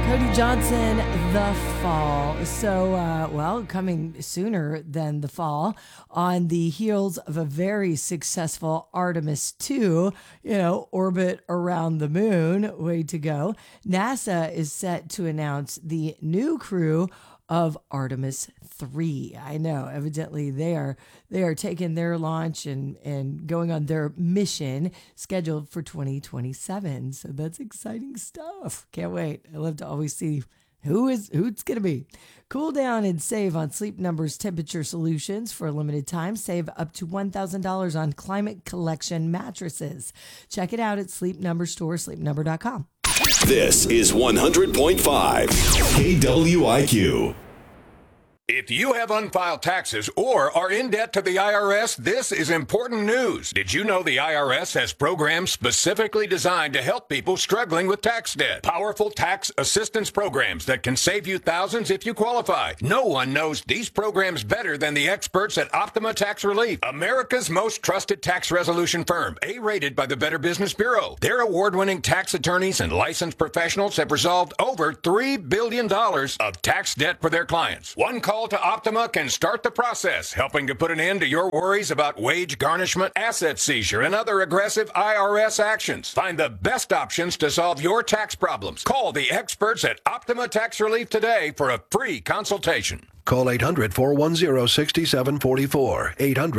Cody Johnson, The Fall. So, coming sooner than the fall, on the heels of a very successful Artemis 2, orbit around the moon, way to go. NASA is set to announce the new crew of Artemis 3. I know, evidently they are taking their launch and going on their mission scheduled for 2027. So that's exciting stuff. Can't wait. I love to always see who it's going to be. Cool down and save on Sleep Number's temperature solutions for a limited time. Save up to $1,000 on Climate Collection mattresses. Check it out at Sleep Number store, sleepnumber.com. This is 100.5 KWIQ. If you have unfiled taxes or are in debt to the IRS, this is important news. Did you know the IRS has programs specifically designed to help people struggling with tax debt? Powerful tax assistance programs that can save you thousands if you qualify. No one knows these programs better than the experts at Optima Tax Relief, America's most trusted tax resolution firm, A-rated by the Better Business Bureau. Their award-winning tax attorneys and licensed professionals have resolved over $3 billion of tax debt for their clients. One call to Optima can start the process, helping to put an end to your worries about wage garnishment, asset seizure, and other aggressive IRS actions. Find the best options to solve your tax problems. Call the experts at Optima Tax Relief today for a free consultation. Call 800-410-6744.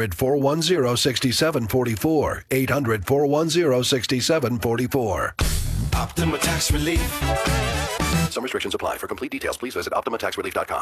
800-410-6744. 800-410-6744. Optima Tax Relief. Some restrictions apply. For complete details, please visit OptimaTaxRelief.com.